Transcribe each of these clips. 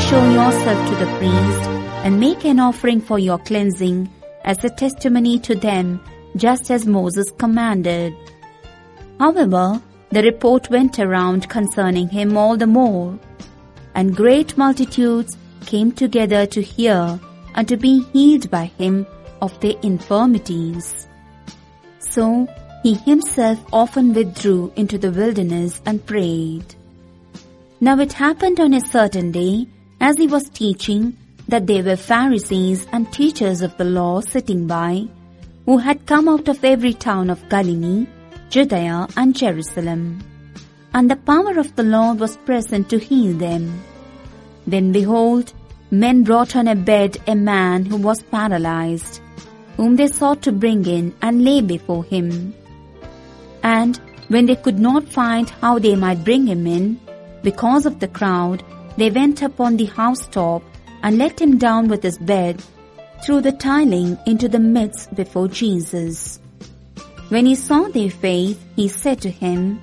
show yourself to the priest and make an offering for your cleansing as a testimony to them, just as Moses commanded." However, the report went around concerning him all the more, and great multitudes came together to hear and to be healed by him of their infirmities. So he himself often withdrew into the wilderness and prayed. Now it happened on a certain day, as he was teaching, that there were Pharisees and teachers of the law sitting by, who had come out of every town of Galilee, Judea and Jerusalem. And the power of the Lord was present to heal them. Then behold, men brought on a bed a man who was paralyzed, whom they sought to bring in and lay before him. And when they could not find how they might bring him in, because of the crowd, they went up on the housetop and let him down with his bed through the tiling into the midst before Jesus. When he saw their faith, he said to him,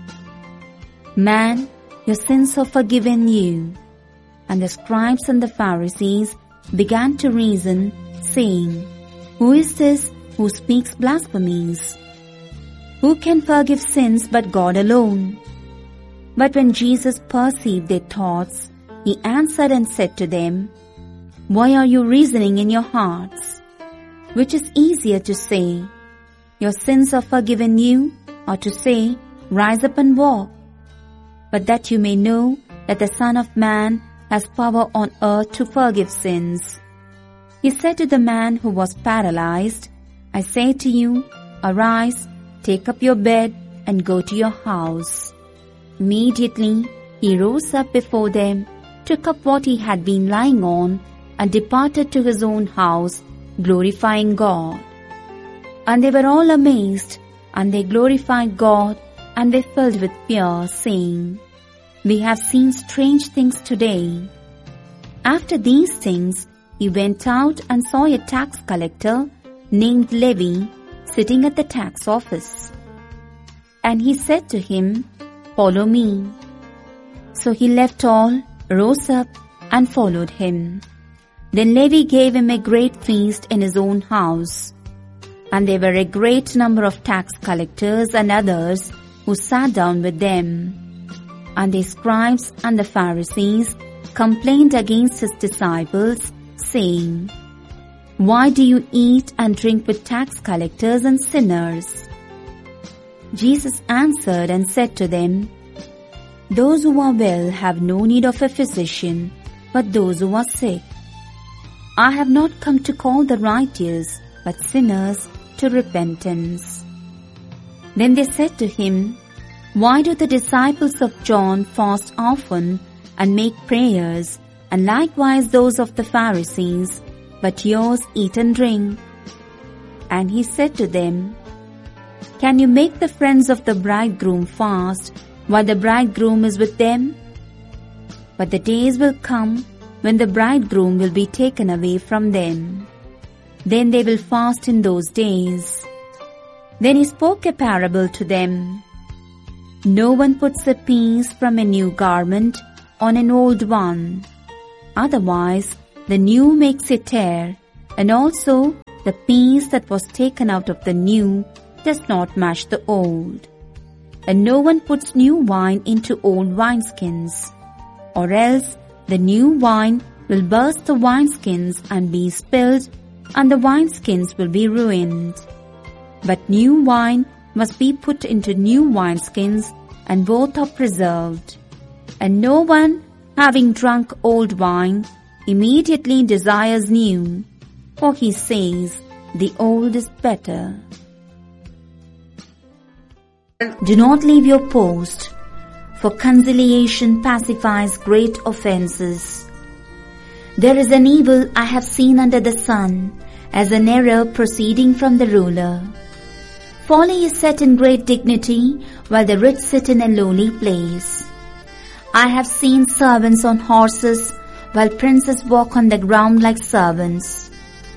"Man, your sins are forgiven you." And the scribes and the Pharisees began to reason, saying, "Who is this who speaks blasphemies? Who can forgive sins but God alone?" But when Jesus perceived their thoughts, he answered and said to them, "Why are you reasoning in your hearts? Which is easier to say, 'Your sins are forgiven you,' or to say, 'Rise up and walk'? But that you may know that the Son of Man has power on earth to forgive sins." He said to the man who was paralyzed, "I say to you, arise, take up your bed, and go to your house." Immediately he rose up before them, took up what he had been lying on, and departed to his own house, glorifying God. And they were all amazed, and they glorified God, and were filled with fear, saying, "We have seen strange things today." After these things, he went out and saw a tax collector named Levi sitting at the tax office. And he said to him, "Follow me." So he left all, rose up, and followed him. Then Levi gave him a great feast in his own house. And there were a great number of tax collectors and others who sat down with them. And the scribes and the Pharisees complained against his disciples, saying, "Why do you eat and drink with tax collectors and sinners?" Jesus answered and said to them, "Those who are well have no need of a physician, but those who are sick. I have not come to call the righteous, but sinners to repentance." Then they said to him, "Why do the disciples of John fast often and make prayers, and likewise those of the Pharisees, but yours eat and drink?" And he said to them, "Can you make the friends of the bridegroom fast while the bridegroom is with them? But the days will come when the bridegroom will be taken away from them. Then they will fast in those days." Then he spoke a parable to them. "No one puts a piece from a new garment on an old one. Otherwise, the new makes a tear, and also the piece that was taken out of the new does not match the old. And no one puts new wine into old wineskins, or else the new wine will burst the wineskins and be spilled, and the wineskins will be ruined. But new wine must be put into new wineskins, and both are preserved. And no one, having drunk old wine, immediately desires new, for he says, 'The old is better.'" Do not leave your post, for conciliation pacifies great offenses. There is an evil I have seen under the sun, as an error proceeding from the ruler. Folly is set in great dignity, while the rich sit in a lowly place. I have seen servants on horses, while princes walk on the ground like servants.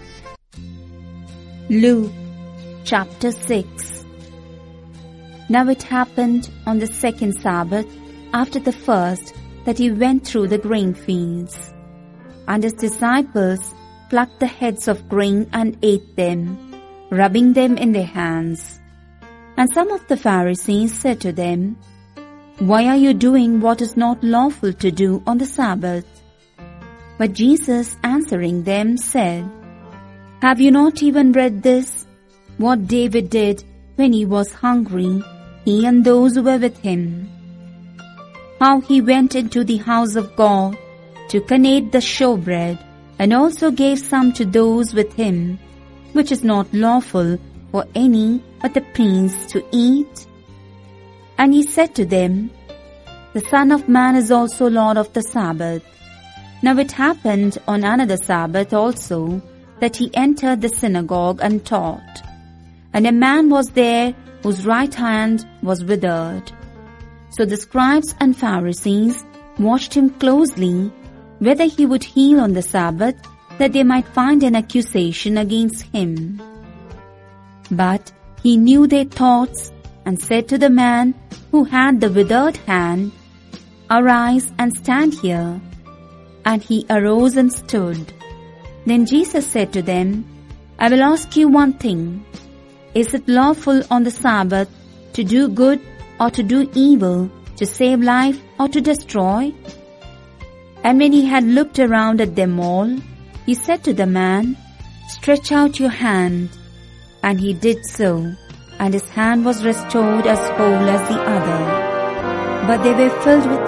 Luke chapter 6. Now it happened on the second Sabbath after the first that he went through the grain fields. And his disciples plucked the heads of grain and ate them, rubbing them in their hands. And some of the Pharisees said to them, "Why are you doing what is not lawful to do on the Sabbath?" But Jesus answering them said, "Have you not even read this? What David did when he was hungry, he and those who were with him. How he went into the house of God, took and ate the showbread, and also gave some to those with him, which is not lawful for any but the priests to eat." And he said to them, "The Son of Man is also Lord of the Sabbath." Now it happened on another Sabbath also that he entered the synagogue and taught. And a man was there whose right hand was withered. So the scribes and Pharisees watched him closely, whether he would heal on the Sabbath, that they might find an accusation against him. But he knew their thoughts and said to the man who had the withered hand, "Arise and stand here." And he arose and stood. Then Jesus said to them, "I will ask you one thing. Is it lawful on the Sabbath to do good or to do evil, to save life or to destroy?" And when he had looked around at them all, he said to the man, "Stretch out your hand." And he did so, and his hand was restored as whole as the other. But they were filled with...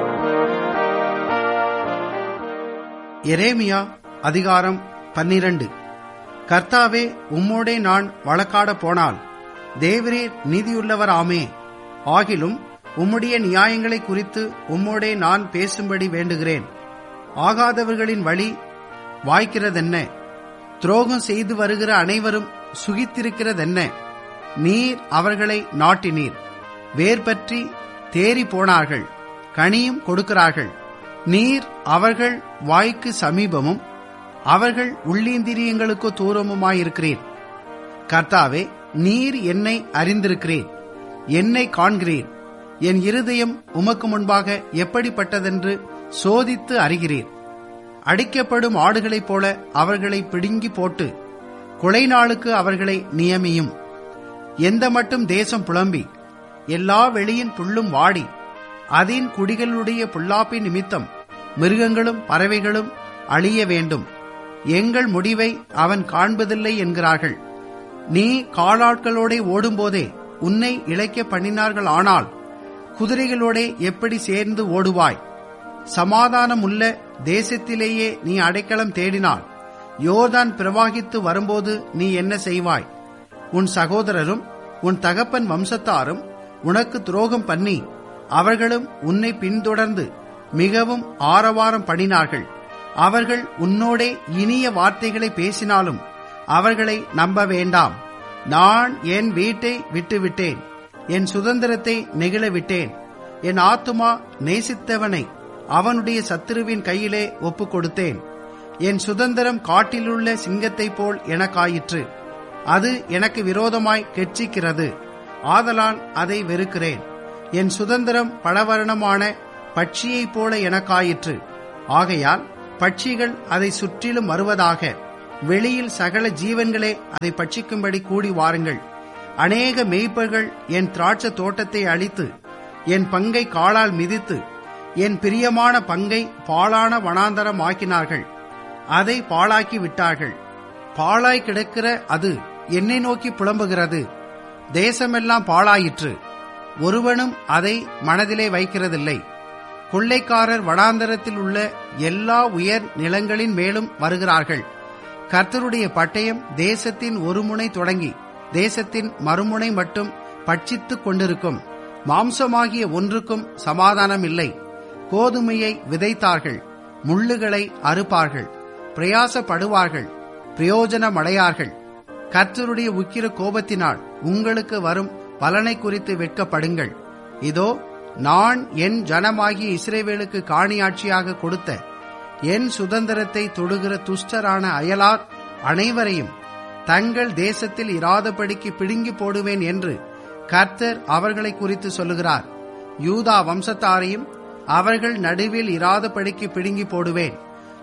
எரேமியா அதிகாரம் 12. கர்த்தாவே, உம்மோடே நான் வழக்காட போனால் தேவரீர் நீதியுள்ளவர் ஆமே. ஆகிலும் உம்முடைய நியாயங்களை குறித்து உம்மோடே நான் பேசும்படி வேண்டுகிறேன். ஆகாதவர்களின் வழி வாய்க்கிறதென்ன? துரோகம் செய்து வருகிற அனைவரும் சுகித்திருக்கிறதென்ன? நீர் அவர்களை நாட்டினீர், வேர் பற்றி தேறி போனார்கள், கனியும் கொடுக்கிறார்கள். நீர் அவர்கள் வாய்க்கு சமீபமும் அவர்கள் உள்ளீந்திரியங்களுக்கு தூரமுமாயிருக்கிறீர். கர்த்தாவே, நீர் என்னை அறிந்திருக்கிறீர், என்னை காண்கிறீர். என் இருதயம் உமக்கு முன்பாக எப்படிப்பட்டதென்று சோதித்து அறிகிறீர். அடிக்கப்படும் ஆடுகளைப் போல அவர்களை பிடுங்கி போட்டு கொலை நாளுக்கு அவர்களை நியமியும். எந்த மட்டும் தேசம் புலம்பி எல்லா வெளியின் புல்லும் வாடி அதின் குடிகளுடைய புல்லாப்பின் நிமித்தம் மிருகங்களும் பறவைகளும் அழிய வேண்டும், எங்கள் முடிவை அவன் காண்பதில்லை என்கிறார்கள். நீ காலாட்களோடே ஓடும்போதே உன்னை இளைக்க பண்ணினார்கள். ஆனால் குதிரைகளோடே எப்படி சேர்ந்து ஓடுவாய்? சமாதானம் உள்ள தேசத்திலேயே நீ அடைக்கலம் தேடினாள். யோர்தான் பிரவாகித்து வரும்போது நீ என்ன செய்வாய்? உன் சகோதரரும் உன் தகப்பன் வம்சத்தாரும் உனக்கு துரோகம் பண்ணி அவர்களும் உன்னை பின்தொடர்ந்து மிகவும் ஆரவாரம் பண்ணினார்கள். அவர்கள் உன்னோடே இனிய வார்த்தைகளை பேசினாலும் அவர்களை நம்ப வேண்டாம். நான் என் வீட்டை விட்டுவிட்டேன், என் சுதந்திரத்தை நெகிழ விட்டேன். என் ஆத்துமா நேசித்தவனை அவனுடைய சத்துருவின் கையிலே ஒப்புக் கொடுத்தேன். என் சுதந்திரம் காட்டிலுள்ள சிங்கத்தைப் போல் எனக்காயிற்று. அது எனக்கு விரோதமாய் கெர்ச்சிக்கிறது, ஆதலால் அதை வெறுக்கிறேன். என் சுதந்திரம் பலவர்ணமான பட்சியைப் போல எனக்காயிற்று. ஆகையால் பட்சிகள் அதை சுற்றிலும் வருவதாக. வெளியில் சகல ஜீவன்களே அதை பட்சிக்கும்படி கூடி வாருங்கள். அநேக மேய்ப்பர்கள் என் திராட்சை தோட்டத்தை அழித்து என் பங்கை காலால் மிதித்து என் பிரியமான பங்கை பாழான வனாந்தரம் ஆக்கினார்கள். அதை பாழாக்கி விட்டார்கள். பாழாய் கிடக்கிற அது என்னை நோக்கி புலம்புகிறது. தேசமெல்லாம் பாழாயிற்று, ஒருவனும் அதை மனதிலே வைக்கிறதில்லை. கொள்ளைக்காரர் வனாந்தரத்தில் உள்ள எல்லா உயர் நிலங்களின் மேலும் வருகிறார்கள். கர்த்தருடைய பட்டயம் தேசத்தின் ஒரு முனை தொடங்கி தேசத்தின் மறுமுனை மட்டும் பட்சித்துக் கொண்டிருக்கும். மாம்சமாகிய ஒன்றுக்கும் சமாதானம் இல்லை. கோதுமையை விதைத்தார்கள், முள்ளுகளை அறுப்பார்கள், பிரயாசப்படுவார்கள், பிரயோஜனமடையார்கள். கர்த்தருடைய உக்கிர கோபத்தினால் உங்களுக்கு வரும் பலனை குறித்து வெட்கப்படுங்கள். இதோ, நான் என் ஜனமாகிய இஸ்ரவேலுக்கு காணியாட்சியாக கொடுத்த என் சுதந்திரத்தை தொடுகிற துஷ்டரான அயலார் அனைவரையும் தங்கள் தேசத்தில் இராதபடிக்கு பிடுங்கி போடுவேன் என்று கர்த்தர் அவர்களை குறித்து சொல்லுகிறார். யூதா வம்சத்தாரையும் அவர்கள் நடுவில் இராதபடிக்கு பிடுங்கி போடுவேன்.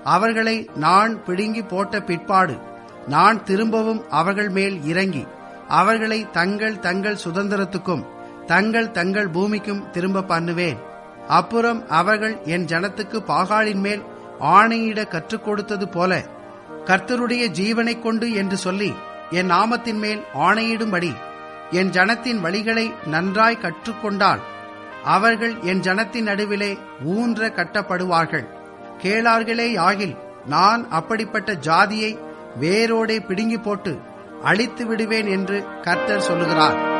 அவர்களை நான் பிடுங்கி போட்ட பிற்பாடு நான் திரும்பவும் அவர்கள் மேல் இறங்கி அவர்களை தங்கள் தங்கள் சுதந்திரத்துக்கும் தங்கள் தங்கள் பூமிக்கும் திரும்ப பண்ணுவேன். அப்புறம் அவர்கள் என் ஜனத்துக்கு பாகாலின் மேல் ஆணையிட கற்றுக் கொடுத்தது போல கர்த்தருடைய ஜீவனைக் கொண்டு என்று சொல்லி என் நாமத்தின் மேல் ஆணையிடும்படி என் ஜனத்தின் வழிகளை நன்றாய் கற்றுக்கொண்டால் அவர்கள் என் ஜனத்தின் நடுவிலே ஊன்ற கட்டப்படுவார்கள். கேளார்களே யாகில் நான் அப்படிப்பட்ட ஜாதியை வேரோடே பிடுங்கி போட்டு அழித்து விடுவேன் என்று கர்த்தர் சொல்லுகிறார்.